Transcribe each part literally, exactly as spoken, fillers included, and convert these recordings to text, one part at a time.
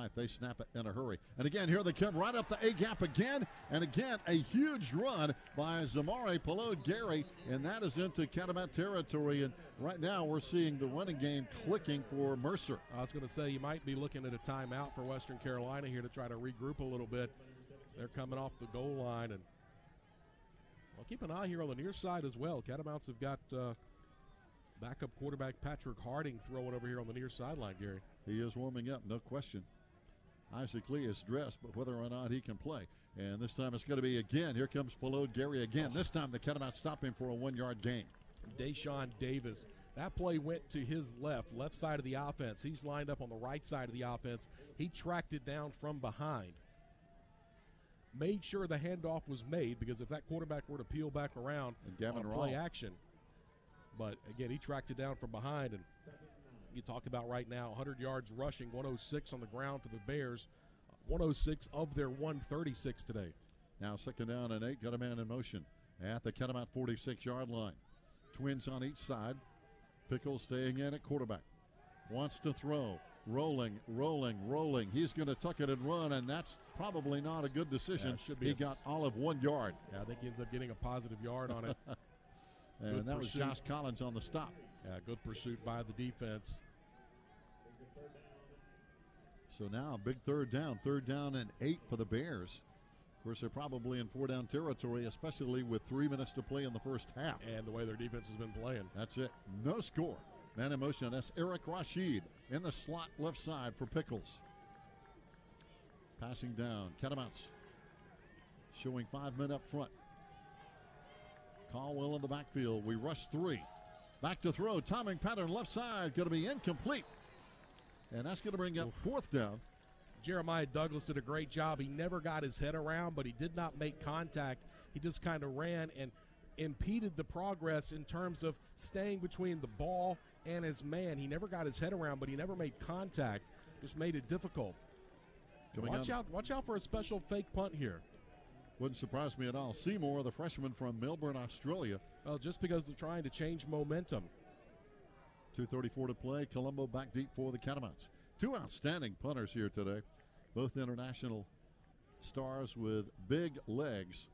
ninth. They snap it in a hurry. And again, here they come right up the A-gap again. And again, a huge run by Zamari Palode-Gary. And that is into Catamount territory. And right now we're seeing the running game clicking for Mercer. I was going to say you might be looking at a timeout for Western Carolina here to try to regroup a little bit. They're coming off the goal line. And well, keep an eye here on the near side as well. Catamounts have got uh, backup quarterback Patrick Harding throwing over here on the near sideline, Gary. He is warming up, no question. Isaac Lee is dressed, but whether or not he can play. And this time it's going to be again. Here comes Palode-Gary again. This time the Catamounts stop him for a one-yard gain. Deshaun Davis. That play went to his left, left side of the offense. He's lined up on the right side of the offense. He tracked it down from behind. Made sure the handoff was made, because if that quarterback were to peel back around and Gavin on play action. But, again, he tracked it down from behind. And you talk about right now, one hundred yards rushing, one oh six on the ground for the Bears, one oh six of their one thirty-six today. Now second down and eight, got a man in motion at the Catamount forty-six-yard line. Twins on each side. Pickles staying in at quarterback. Wants to throw. Rolling, rolling, rolling. He's going to tuck it and run, and that's probably not a good decision. Yeah, should be he a, got all of one yard. Yeah, I think he ends up getting a positive yard on it. And good that pursuit. was Josh Collins on the stop. Yeah, good pursuit by the defense. So now big third down. Third down and eight for the Bears. Of course, they're probably in four-down territory, especially with three minutes to play in the first half. And the way their defense has been playing. That's it. No score. Man in motion, that's Eric Rashid in the slot left side for Pickles. Passing down, Catamounts showing five men up front. Caldwell in the backfield. We rush three. Back to throw. Timing pattern left side. Going to be incomplete. And that's going to bring up fourth down. Jeremiah Douglas did a great job. He never got his head around, but he did not make contact. He just kind of ran and impeded the progress in terms of staying between the ball and his man. He never got his head around, but he never made contact. Just made it difficult. Coming watch up. out! Watch out for a special fake punt here. Wouldn't surprise me at all. Seymour, the freshman from Melbourne, Australia. Well, just because they're trying to change momentum. two thirty-four to play. Colombo back deep for the Catamounts. Two outstanding punters here today. Both international stars with big legs.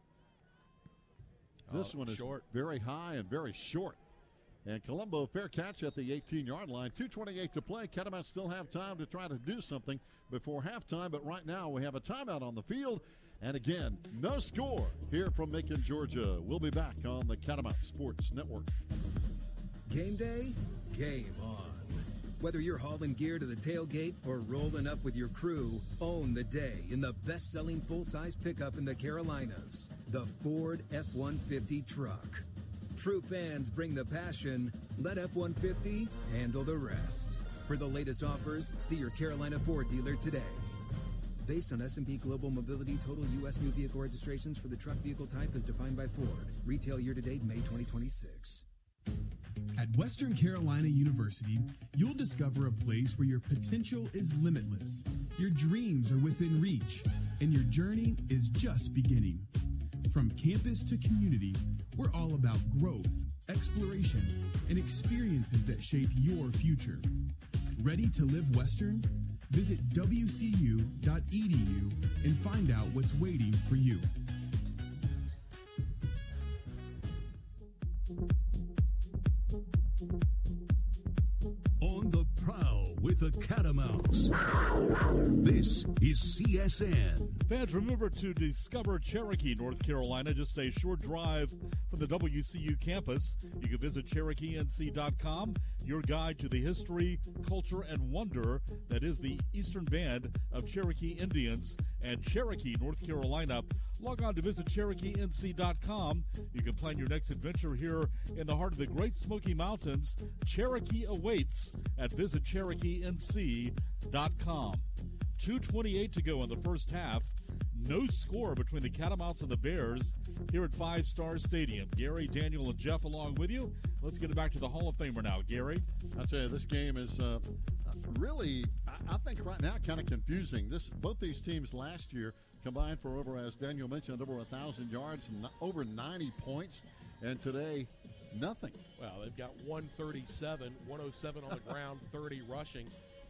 This oh, one is short. Very high and very short. And Colombo, fair catch at the eighteen-yard line. two twenty-eight to play. Catamounts still have time to try to do something before halftime, but right now we have a timeout on the field. And again, no score here from Macon, Georgia. We'll be back on the Catamount Sports Network. Game day, game on. Whether you're hauling gear to the tailgate or rolling up with your crew, own the day in the best-selling full-size pickup in the Carolinas, the Ford F one fifty truck. True fans bring the passion. Let F one fifty handle the rest. For the latest offers, see your Carolina Ford dealer today. Based on S and P Global Mobility total U S new vehicle registrations for the truck vehicle type as defined by Ford. Retail year-to-date May twenty twenty-six. At Western Carolina University, you'll discover a place where your potential is limitless, your dreams are within reach, and your journey is just beginning. From campus to community, we're all about growth, exploration, and experiences that shape your future. Ready to live Western? Visit W C U dot E D U and find out what's waiting for you. On the prowl with the Catamounts. This is C S N. Fans, remember to discover Cherokee, North Carolina, just a short drive from the W C U campus. You can visit Cherokee N C dot com, your guide to the history, culture, and wonder that is the Eastern Band of Cherokee Indians and Cherokee, North Carolina. Log on to visit Cherokee N C dot com. You can plan your next adventure here in the heart of the Great Smoky Mountains. Cherokee awaits at visit Cherokee N C dot com. two twenty-eight to go in the first half. No score between the Catamounts and the Bears here at Five Star Stadium. Gary, Daniel, and Jeff along with you. Let's get it back to the Hall of Famer now. Gary? I'll tell you, this game is uh, really, I think right now, kind of confusing. This Both these teams last year combined for over, as Daniel mentioned, over one thousand yards and over ninety points. And today, nothing. Well, they've got one thirty-seven, one oh seven on the ground, thirty rushing.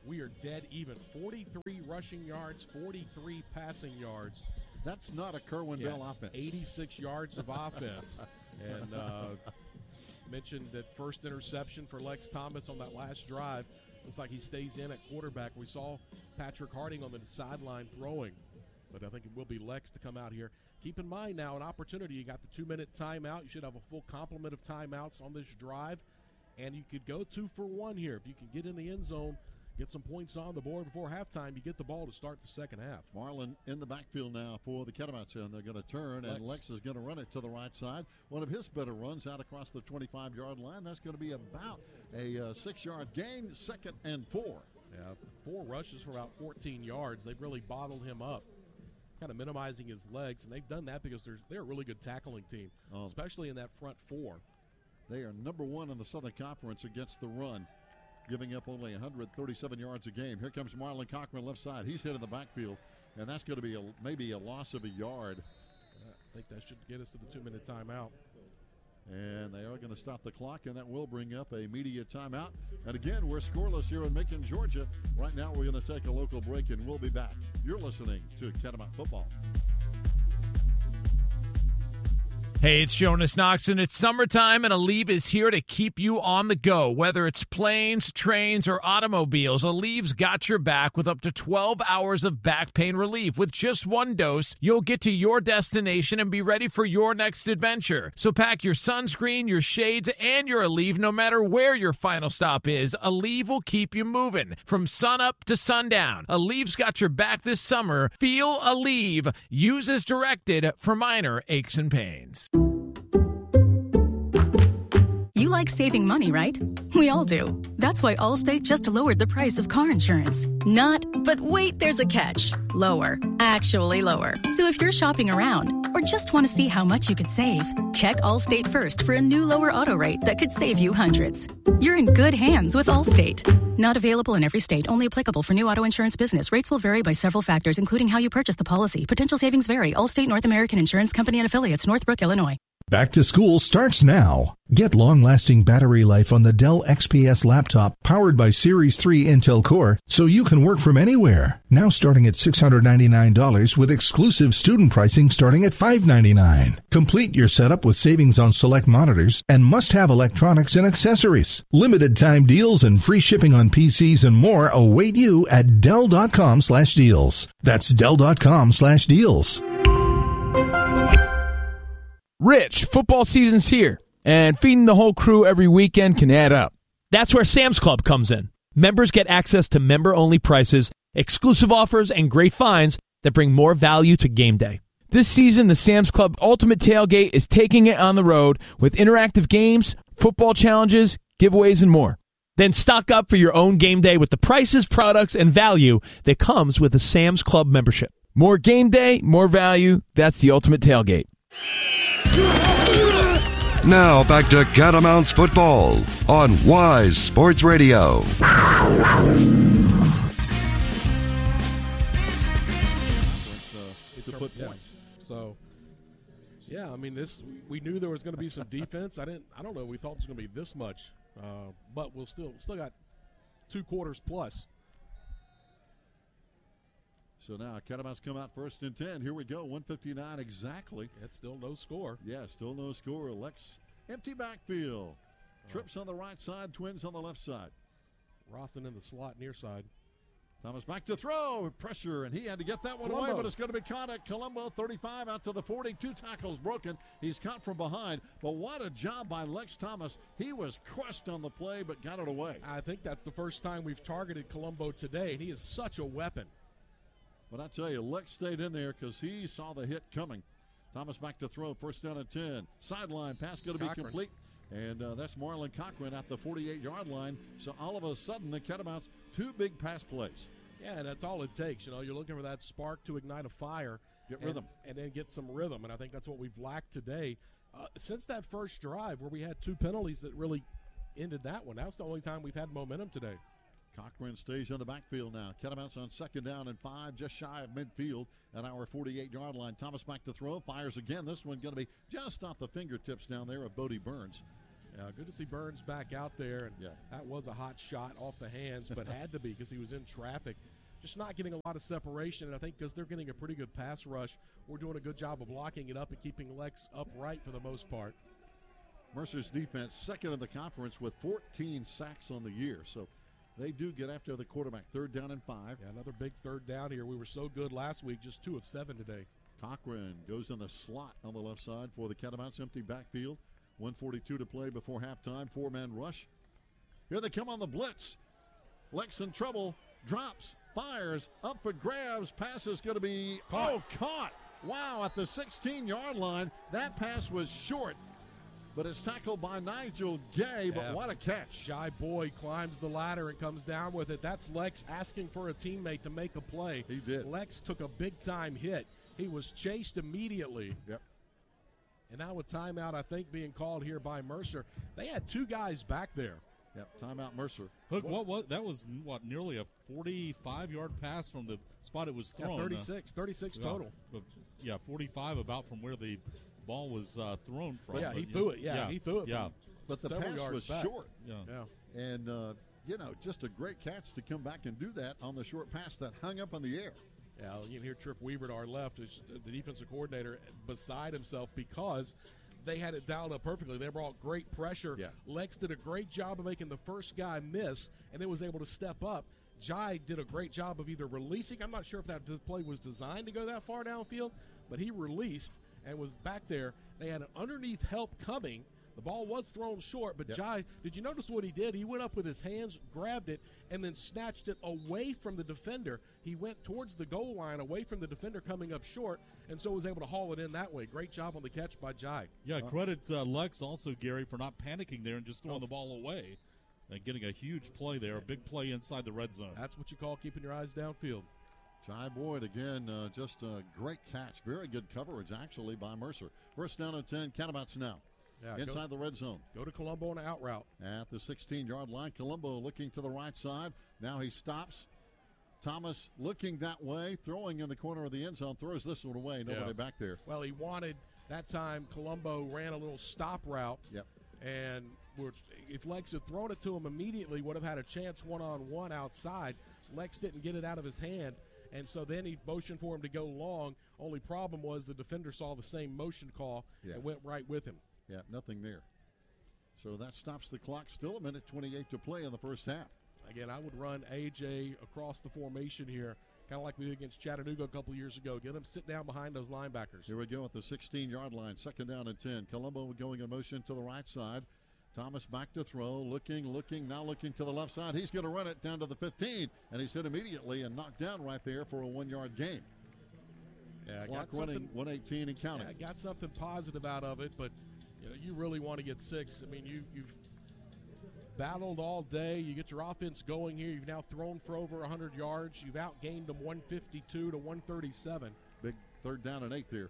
we are dead even. forty-three rushing yards, forty-three passing yards. That's not a Kerwin Yeah, Bell offense. eighty-six yards of offense. And uh, mentioned that first interception for Lex Thomas on that last drive. Looks like he stays in at quarterback. We saw Patrick Harding on the sideline throwing, but I think it will be Lex to come out here. Keep in mind now, an opportunity. You got the two-minute timeout. You should have a full complement of timeouts on this drive, and you could go two for one here. If you can get in the end zone, get some points on the board before halftime, you get the ball to start the second half. Marlin in the backfield now for the Catamounts, and they're going to turn, Lex. and Lex is going to run it to the right side. One of his better runs out across the twenty-five-yard line. That's going to be about a uh, six-yard gain, second and four. Yeah, four rushes for about fourteen yards. They've really bottled him up, kind of minimizing his legs, and they've done that because there's, they're a really good tackling team, Oh. especially in that front four. They are number one in the Southern Conference against the run, giving up only one hundred thirty-seven yards a game. Here comes Marlon Cochran left side. He's hit in the backfield, and that's going to be a, maybe a loss of a yard. I think that should get us to the two-minute timeout. And they are going to stop the clock, and that will bring up a media timeout. And again, we're scoreless here in Macon, Georgia. Right now, we're going to take a local break, and we'll be back. You're listening to Catamount Football. Hey, it's Jonas Knoxon. It's summertime, and Aleve is here to keep you on the go. Whether it's planes, trains, or automobiles, Aleve's got your back with up to twelve hours of back pain relief. With just one dose, you'll get to your destination and be ready for your next adventure. So pack your sunscreen, your shades, and your Aleve no matter where your final stop is. Aleve will keep you moving from sunup to sundown. Aleve's got your back this summer. Feel Aleve. Use as directed for minor aches and pains. You like saving money, right? We all do. That's why Allstate just lowered the price of car insurance. Not, but wait, there's a catch. Lower. Actually lower. So if you're shopping around or just want to see how much you could save, check Allstate first for a new lower auto rate that could save you hundreds. You're in good hands with Allstate. Not available in every state. Only applicable for new auto insurance business. Rates will vary by several factors, including how you purchase the policy. Potential savings vary. Allstate North American Insurance Company and Affiliates, Northbrook, Illinois. Back to school starts now. Get long-lasting battery life on the Dell X P S laptop powered by Series three Intel Core so you can work from anywhere. Now starting at six hundred ninety-nine dollars with exclusive student pricing starting at five hundred ninety-nine dollars. Complete your setup with savings on select monitors and must-have electronics and accessories. Limited time deals and free shipping on P Cs and more await you at Dell.com slash deals. That's Dell.com slash deals. Rich, football season's here, and feeding the whole crew every weekend can add up. That's where Sam's Club comes in. Members get access to member-only prices, exclusive offers, and great finds that bring more value to game day. This season, the Sam's Club Ultimate Tailgate is taking it on the road with interactive games, football challenges, giveaways, and more. Then stock up for your own game day with the prices, products, and value that comes with a Sam's Club membership. More game day, more value. That's the Ultimate Tailgate. Now back to Catamounts football on Wise Sports Radio. To put points. So, yeah, I mean, this we knew there was going to be some defense. I didn't. I don't know. We thought it was going to be this much, uh, but we'll still still got two quarters plus. So now Catamounts come out first and ten. Here we go, one fifty-nine exactly. It's still no score. Yeah, still no score. Lex, empty backfield. Trips on the right side, Twins on the left side. Rawson in the slot near side. Thomas back to throw. Pressure, and he had to get that one Colombo. away, but it's going to be caught at Colombo. thirty-five out to the forty. Two tackles broken. He's caught from behind. But what a job by Lex Thomas. He was crushed on the play, but got it away. I think that's the first time we've targeted Colombo today, and he is such a weapon. But I tell you, Lex stayed in there because he saw the hit coming. Thomas back to throw, first down and ten. Sideline pass going to be Cochran. complete. And uh, that's Marlon Cochran at the forty-eight-yard line. So all of a sudden, the Catamounts, two big pass plays. Yeah, and that's all it takes. You know, you're looking for that spark to ignite a fire. Get and, rhythm. And then get some rhythm, and I think that's what we've lacked today. Uh, since that first drive where we had two penalties that really ended that one, that's the only time we've had momentum today. Cochran stays in the backfield now. Catamounts on second down and five, just shy of midfield at our forty-eight-yard line. Thomas back to throw, fires again. This one going to be just off the fingertips down there of Bodie Burns. Yeah, good to see Burns back out there. And yeah. that was a hot shot off the hands, but had to be because he was in traffic. Just not getting a lot of separation, and I think because they're getting a pretty good pass rush, we're doing a good job of blocking it up and keeping Lex upright for the most part. Mercer's defense second in the conference with fourteen sacks on the year, so they do get after the quarterback. Third down and five. Yeah, another big third down here. We were so good last week, just two of seven today. Cochran goes in the slot on the left side for the Catamounts. Empty backfield. one forty-two to play before halftime. Four-man rush. Here they come on the blitz. Lex in trouble. Drops. Fires. Up for grabs. Pass is going to be, caught. oh, caught. Wow, at the sixteen-yard line. That pass was short, but it's tackled by Nigel Gay, but yeah. what a catch. Jai Boyd climbs the ladder and comes down with it. That's Lex asking for a teammate to make a play. He did. Lex took a big-time hit. He was chased immediately. Yep. And now a timeout, I think, being called here by Mercer. They had two guys back there. Yep, timeout Mercer. Hook, what was that? Was what nearly a forty-five-yard pass from the spot it was thrown. Yeah, thirty-six, thirty-six uh, total. Yeah, yeah, forty-five about from where the ball was uh, thrown from. Yeah, but, he threw it. Yeah, yeah, he threw it. Yeah, but the several pass yards was back. short. Yeah, yeah. And uh, you know, just a great catch to come back and do that on the short pass that hung up in the air. Yeah, you can hear Trip Weaver to our left, the defensive coordinator, beside himself because they had it dialed up perfectly. They brought great pressure. Yeah. Lex did a great job of making the first guy miss, and then was able to step up. Jai did a great job of either releasing. I'm not sure if that play was designed to go that far downfield, but he released and was back there. They had an underneath help coming. The ball was thrown short, but yep. Jai, did you notice what he did? He went up with his hands, grabbed it, and then snatched it away from the defender. He went towards the goal line, away from the defender coming up short, and so was able to haul it in that way. Great job on the catch by Jai. Yeah, credit uh, Lex also, Gary, for not panicking there and just throwing oh. the ball away and getting a huge play there, a big play inside the red zone. That's what you call keeping your eyes downfield. Jai Boyd, again, uh, just a great catch. Very good coverage, actually, by Mercer. First down and ten, Catamounts now. Yeah, inside go, the red zone. Go to Colombo on an out route. At the sixteen-yard line, Colombo looking to the right side. Now he stops. Thomas looking that way, throwing in the corner of the end zone, throws this one away. Nobody yeah. back there. Well, he wanted, that time Colombo ran a little stop route. Yep. And we're, if Lex had thrown it to him immediately, would have had a chance one-on-one outside. Lex didn't get it out of his hand. And so then he motioned for him to go long. Only problem was the defender saw the same motion call yeah. and went right with him. Yeah, nothing there. So that stops the clock. Still a minute twenty-eight to play in the first half. Again, I would run A J across the formation here, kind of like we did against Chattanooga a couple years ago. Get him sit down behind those linebackers. Here we go at the sixteen-yard line. Second down and ten. Colombo going in motion to the right side. Thomas back to throw. Looking, looking, now looking to the left side. He's going to run it down to the fifteen, and he's hit immediately and knocked down right there for a one-yard gain. Yeah, clock running one eighteen and counting. Yeah, got something positive out of it, but you know, you really want to get six. I mean, you, you've battled all day. You get your offense going here. You've now thrown for over one hundred yards. You've outgained them one fifty-two to one thirty-seven. Big third down and eight there.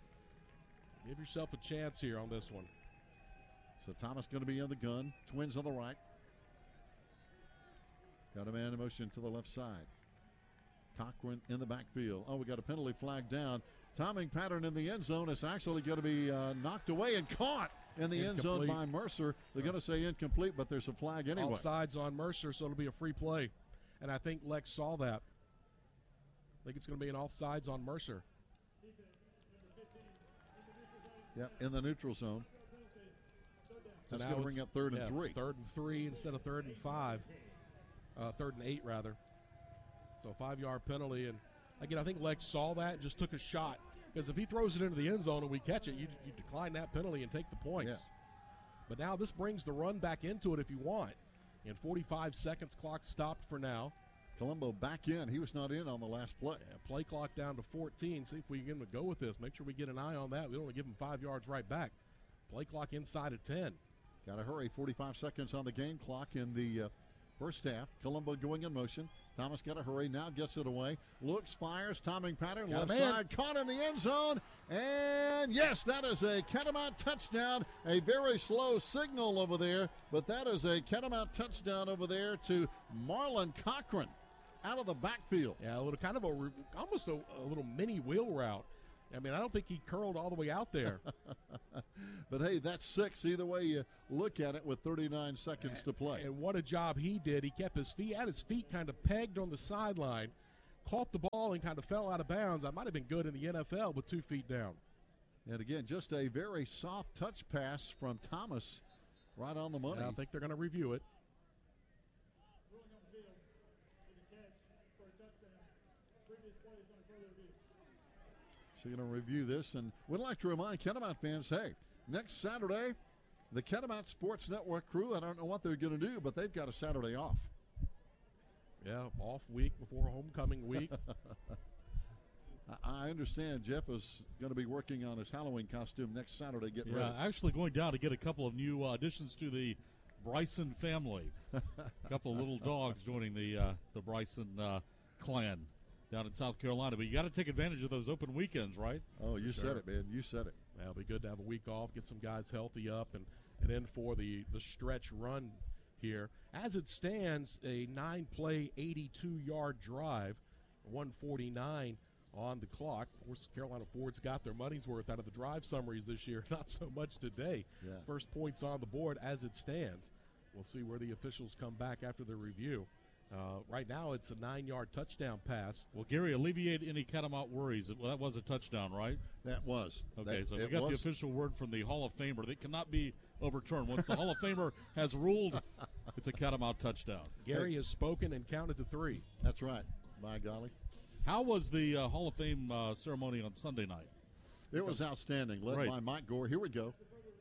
Give yourself a chance here on this one. So Thomas going to be in the gun. Twins on the right. Got a man in motion to the left side. Cochran in the backfield. Oh, we got a penalty flag down. Timing pattern in the end zone. It's actually going to be uh, knocked away and caught in the end zone by Mercer. They're going to say incomplete, but there's a flag anyway. Offsides on Mercer, so it'll be a free play. And I think Lex saw that. I think it's going to be an offsides on Mercer. Yep, in the neutral zone. So That's going to bring up third yeah, and three. Third and three instead of third and five. Uh, third and eight, rather. So five-yard penalty. And, again, I think Lex saw that and just took a shot. Because if he throws it into the end zone and we catch it, you, you decline that penalty and take the points. Yeah. But now this brings the run back into it if you want. In forty-five seconds, clock stopped for now. Colombo back in. He was not in on the last play. Yeah, play clock down to fourteen. See if we can get him to go with this. Make sure we get an eye on that. We don't want to give him five yards right back. Play clock inside of ten. Got to hurry. forty-five seconds on the game clock in the uh, first half. Colombo going in motion. Thomas got to hurry. Now gets it away. Looks, fires, timing pattern. Got left side. Caught in the end zone. And, yes, that is a Catamount touchdown. A very slow signal over there. But that is a Catamount touchdown over there to Marlon Cochran out of the backfield. Yeah, a little kind of a almost a, a little mini wheel route. I mean, I don't think he curled all the way out there. But, hey, that's six either way you look at it with thirty-nine seconds to play. And what a job he did. He kept his feet, had his feet kind of pegged on the sideline, caught the ball and kind of fell out of bounds. I might have been good in the N F L with two feet down. And, again, just a very soft touch pass from Thomas right on the money. Yeah, I think they're going to review it. So you're going to review this, and we'd like to remind Catamount fans, hey, next Saturday, the Catamount Sports Network crew, I don't know what they're going to do, but they've got a Saturday off. Yeah, off week before homecoming week. I understand Jeff is going to be working on his Halloween costume next Saturday. Get yeah, ready. Actually going down to get a couple of new uh, additions to the Bryson family. A couple of little dogs joining the uh, the Bryson uh, clan down in South Carolina. But you got to take advantage of those open weekends, right? Oh, you Sure. said it, man. You said it. Yeah, it'll be good to have a week off, get some guys healthy up, and, and then for the, the stretch run here. As it stands, a nine-play, eighty-two-yard drive, one forty-nine on the clock. Of course, Carolina Ford's got their money's worth out of the drive summaries this year. Not so much today. Yeah. First points on the board as it stands. We'll see where the officials come back after the review. Uh, right now, it's a nine-yard touchdown pass. Well, Gary, alleviate any Catamount worries. Well, that was a touchdown, right? That was. Okay, that, so we got was. the official word from the Hall of Famer that cannot be overturned. Once the Hall of Famer has ruled, it's a Catamount touchdown. Gary has spoken and counted to three. That's right. By golly. How was the uh, Hall of Fame uh, ceremony on Sunday night? It was outstanding, led Great. by Mike Gore. Here we go.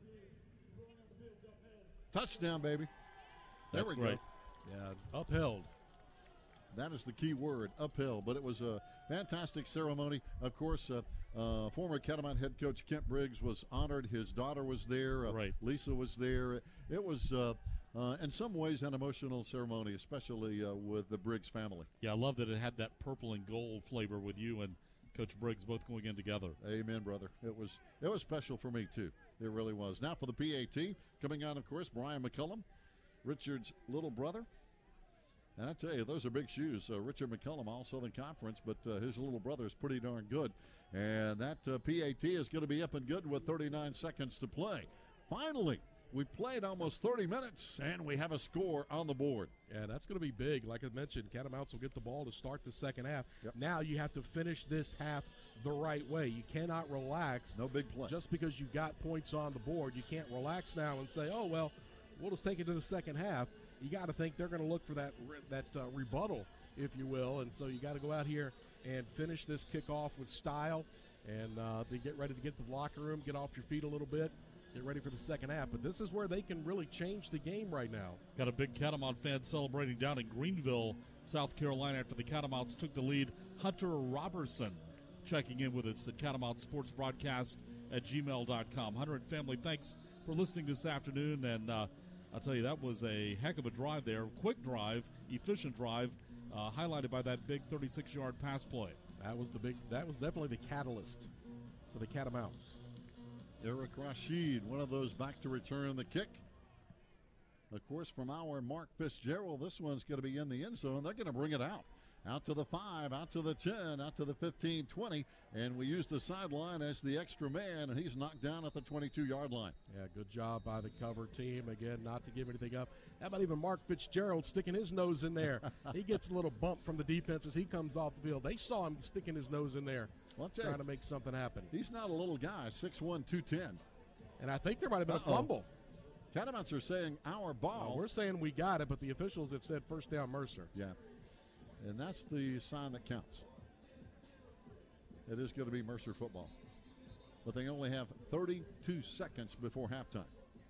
Touchdown, baby. There That's we great. go. Yeah, upheld. That is the key word, uphill. But it was a fantastic ceremony. Of course, uh, uh, former Catamount head coach Kent Briggs was honored. His daughter was there. Uh, right. Lisa was there. It was, uh, uh, in some ways, an emotional ceremony, especially uh, with the Briggs family. Yeah, I love that it had that purple and gold flavor with you and Coach Briggs both going in together. Amen, brother. It was it was special for me, too. It really was. Now for the P A T, coming on, of course, Brian McCullum, Richard's little brother. And I tell you, those are big shoes. Uh, Richard McCullum, all Southern Conference, but uh, his little brother is pretty darn good. And that uh, P A T is going to be up and good with thirty-nine seconds to play. Finally, we've played almost thirty minutes, and we have a score on the board. Yeah, that's going to be big. Like I mentioned, Catamounts will get the ball to start the second half. Yep. Now you have to finish this half the right way. You cannot relax. No big play. Just because you got points on the board, you can't relax now and say, oh, well, we'll just take it to the second half. You got to think they're going to look for that that uh, rebuttal, if you will, and so you got to go out here and finish this kickoff with style, and uh, then get ready to get to the locker room, get off your feet a little bit, get ready for the second half. But this is where they can really change the game right now. Got a big Catamount fan celebrating down in Greenville, South Carolina, after the Catamounts took the lead. Hunter Robertson checking in with us at Catamount Sports Broadcast at gmail dot com. Hunter and family, thanks for listening this afternoon, and uh, I'll tell you, that was a heck of a drive there. Quick drive, efficient drive, uh, highlighted by that big thirty-six-yard pass play. That was the big. That was definitely the catalyst for the Catamounts. Eric Rashid, one of those back to return the kick. Of course, from our Mark Fitzgerald, this one's going to be in the end zone. They're going to bring it out. Out to the five, out to the ten, out to the fifteen, twenty, and we use the sideline as the extra man, and he's knocked down at the twenty-two-yard line. Yeah, good job by the cover team. Again, not to give anything up. How about even Mark Fitzgerald sticking his nose in there? He gets a little bump from the defense as he comes off the field. They saw him sticking his nose in there, well, trying you, to make something happen. He's not a little guy, six one, two ten. And I think there might have been Uh-oh. a fumble. Catamounts are saying our ball. No, we're saying we got it, but the officials have said first down Mercer. Yeah. And that's the sign that counts. It is going to be Mercer football. But they only have thirty-two seconds before halftime.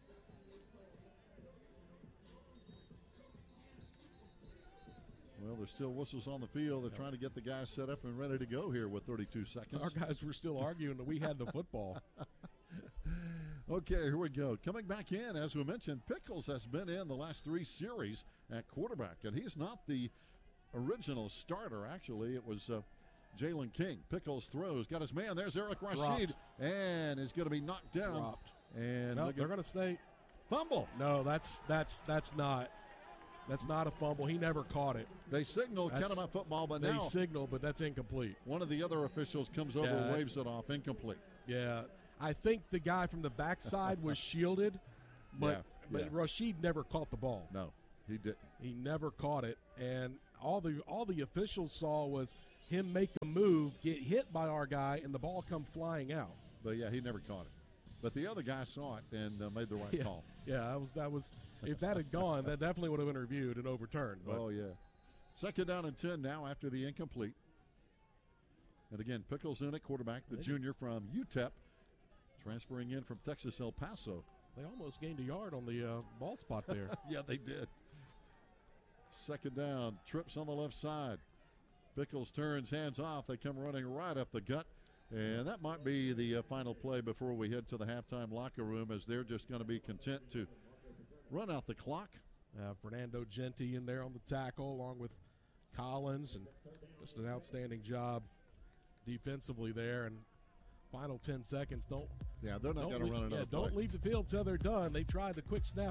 Well, there's still whistles on the field. They're trying to get the guys set up and ready to go here with thirty-two seconds. Our guys were still arguing that we had the football. Okay, here we go. Coming back in, as we mentioned, Pickles has been in the last three series at quarterback, and he's not the original starter. Actually, it was uh, Jalen King. Pickles throws, got his man. There's Eric Rashid, Dropped. and is going to be knocked down. Dropped. And No, look they're at- going to say fumble. no. That's that's that's not. That's not a fumble. He never caught it. They signaled That's- Catamount football, but They now signal, but that's incomplete. one of the other officials comes over Yeah, and waves it off. Incomplete. Yeah, I think the guy from the backside was shielded, but Yeah, but yeah. Rashid never caught the ball. No, he didn't. He never caught it, and all the all the officials saw was him make a move, get hit by our guy, and the ball come flying out. But, yeah, he never caught it. But the other guy saw it and uh, made the right Yeah, call. yeah, that was that was. If that had gone, that definitely would have been reviewed and overturned. But Oh, yeah. Second down and ten now after the incomplete. And again, Pickles in at quarterback, the junior from U T E P, transferring in from Texas El Paso. they almost gained a yard on the uh, ball spot there. Yeah, they did. Second down, trips on the left side. Pickles turns, hands off. They come running right up the gut. And that might be the uh, final play before we head to the halftime locker room, as they're just going to be content to run out the clock. Uh, Fernando Genti in there on the tackle, along with Collins, and just an outstanding job defensively there. And final ten seconds. Don't Yeah, they're not don't going to leave- run another yeah, don't play. leave the field till they're done. They tried the quick snap